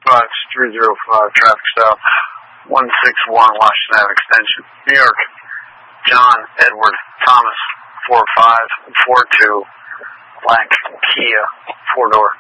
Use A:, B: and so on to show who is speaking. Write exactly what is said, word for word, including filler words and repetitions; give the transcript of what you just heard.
A: five three zero five, traffic stop, one six one Washington Avenue Extension, New York. John Edward Thomas, four five four two, blank, Kia, four door.